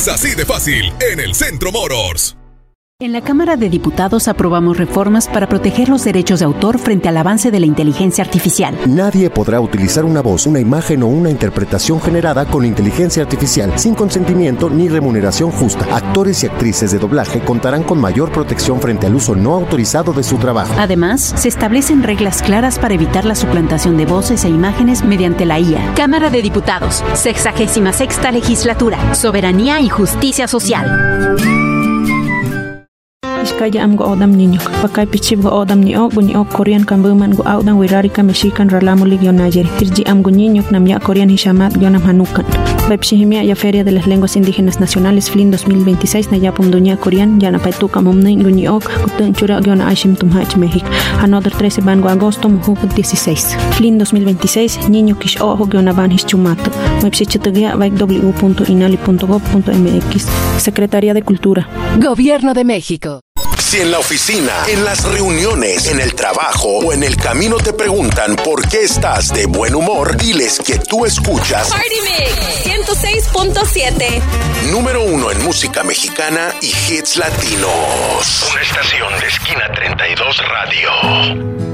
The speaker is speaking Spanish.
Así de fácil, en el Centro Motors. En la Cámara de Diputados aprobamos reformas para proteger los derechos de autor frente al avance de la inteligencia artificial. Nadie podrá utilizar una voz, una imagen o una interpretación generada con inteligencia artificial sin consentimiento ni remuneración justa. Actores y actrices de doblaje contarán con mayor protección frente al uso no autorizado de su trabajo. Además, se establecen reglas claras para evitar la suplantación de voces e imágenes mediante la IA. Cámara de Diputados, 66ª Legislatura, Soberanía y Justicia Social. Iskaya am go odam niño, pakai pichib go odam ni ok Korean kambuman go audan wirarika mexican ralamulig yo Nayer. Irji am go niño nam ya Korean hishamat yo nam hanukan. Baipshihimia ya Feria de las Lenguas Indígenas Nacionales FLIN 2026 na yapum dunya Korean ya na paituka momne go ni ok kutun chura yo na ashim tumhach México. Another 13 ban go agosto mujuk 16. FLIN 2026 niño kish ojo yo na ban hischumato. Baipshichitugia w.inali.gov.mx. Secretaría de Cultura. Gobierno de México. Si en la oficina, en las reuniones, en el trabajo o en el camino te preguntan por qué estás de buen humor, diles que tú escuchas Party Mix 106.7. Número 1 en música mexicana y hits latinos. Una estación de Esquina 32 Radio.